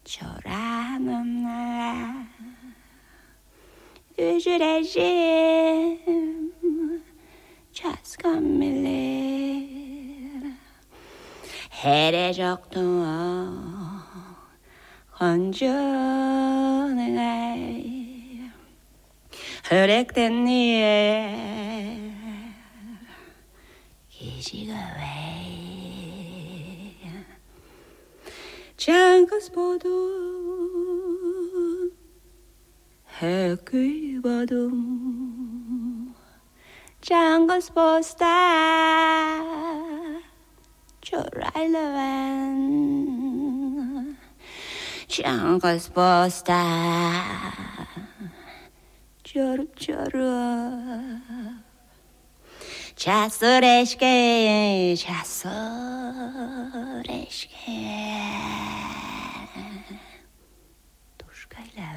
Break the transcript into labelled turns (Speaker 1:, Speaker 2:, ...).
Speaker 1: çoranımla düşüreceğim çaskamiller 해례적도 건조해 흐릿된 네 기지가 왜 장가스포도 해귀바도 장가스포스타 조라일러만 장가스포스타 조릅조릅 자소레시게 자소레시게 도시가일라